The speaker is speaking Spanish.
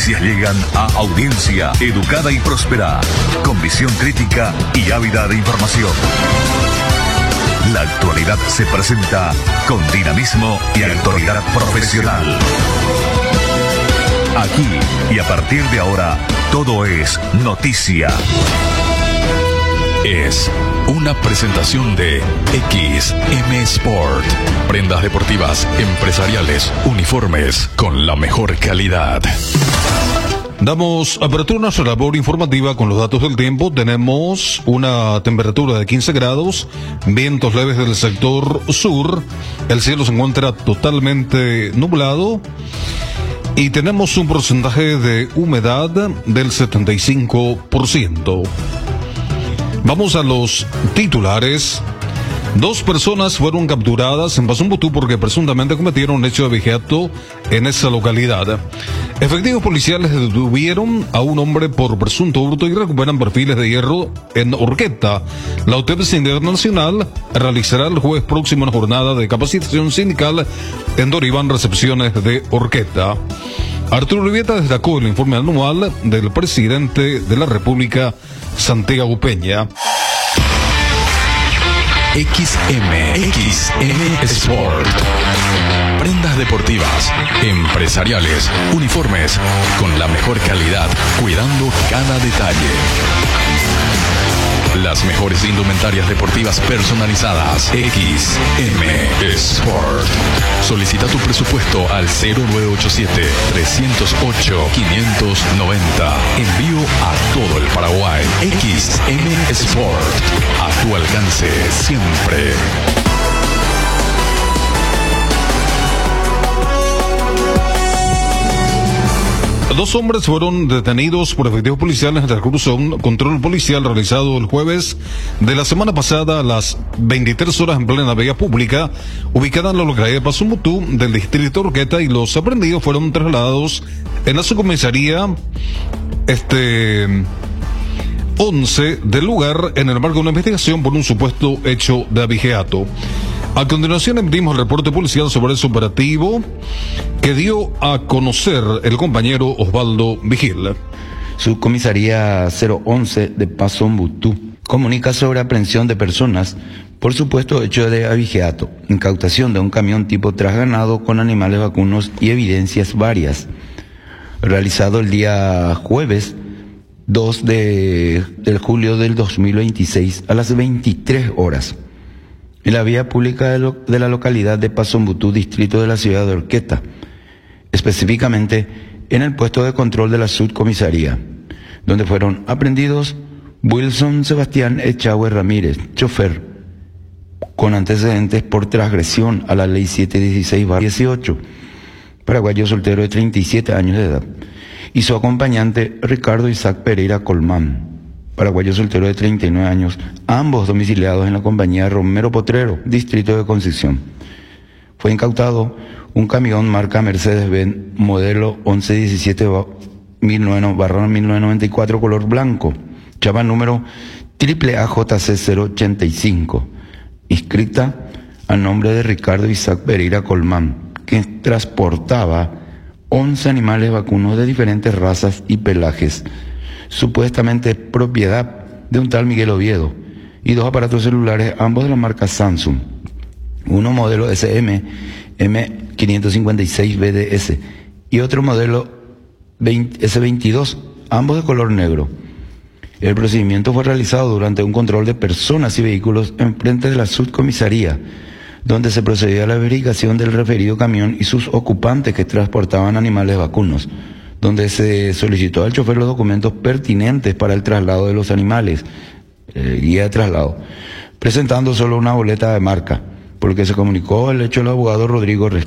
noticias llegan a audiencia educada y próspera, con visión crítica y ávida de información. La actualidad se presenta con dinamismo y autoridad profesional. Aquí y a partir de ahora, todo es noticia. Es una presentación de XM Sport. Prendas deportivas, empresariales, uniformes con la mejor calidad. Damos apertura a nuestra labor informativa con los datos del tiempo. Tenemos una temperatura de 15 grados, vientos leves del sector sur, el cielo se encuentra totalmente nublado y tenemos un porcentaje de humedad del 75%. Vamos a los titulares. 2 personas fueron capturadas en Pazumbutú porque presuntamente cometieron un hecho de abigeato en esa localidad. Efectivos policiales detuvieron a un hombre por presunto hurto y recuperan perfiles de hierro en Orqueta. La Autopsia Internacional realizará el jueves próximo una jornada de capacitación sindical en Doriván, recepciones de Orqueta. Arturo Urbieta destacó el informe anual del presidente de la República, Santiago Peña. XM Sport. Prendas deportivas, empresariales, uniformes con la mejor calidad, cuidando cada detalle. Las mejores indumentarias deportivas personalizadas. XM Sport. Solicita tu presupuesto al 0987-308-590. Envío a todo el Paraguay. XM Sport. A tu alcance siempre. 2 hombres fueron detenidos por efectivos policiales en el transcurso de un control policial realizado el jueves de la semana pasada a las 23 horas en plena vía pública, ubicada en la localidad de Pazumbutú del distrito de Orqueta, y los aprendidos fueron trasladados en la subcomisaría 11 del lugar en el marco de una investigación por un supuesto hecho de abigeato. A continuación emitimos el reporte policial sobre ese operativo que dio a conocer el compañero Osvaldo Vigil. Subcomisaría 011 de Pazumbutú comunica sobre aprehensión de personas por supuesto hecho de abigeato, incautación de un camión tipo trasganado con animales vacunos y evidencias varias. Realizado el día jueves 2 de julio del 2026 a las 23 horas. En la vía pública de la localidad de Pazumbutú, distrito de la ciudad de Orqueta, específicamente en el puesto de control de la subcomisaría, donde fueron aprendidos Wilson Sebastián Echagüe Ramírez, chofer, con antecedentes por transgresión a la ley 716/18, paraguayo soltero de 37 años de edad, y su acompañante Ricardo Isaac Pereira Colmán, paraguayo soltero de 39 años, ambos domiciliados en la compañía Romero Potrero, distrito de Concepción. Fue incautado un camión marca Mercedes-Benz modelo 1117-1994 color blanco, chapa número AAJC 085, inscrita a nombre de Ricardo Isaac Pereira Colmán, que transportaba 11 animales vacunos de diferentes razas y pelajes, supuestamente propiedad de un tal Miguel Oviedo, y 2 aparatos celulares, ambos de la marca Samsung, uno modelo SM M556BDS y otro modelo S22, ambos de color negro. El procedimiento fue realizado durante un control de personas y vehículos en frente de la subcomisaría, donde se procedió a la verificación del referido camión y sus ocupantes que transportaban animales vacunos, donde se solicitó al chofer los documentos pertinentes para el traslado de los animales, guía de traslado, presentando solo una boleta de marca, por lo que se comunicó el hecho al abogado Rodrigo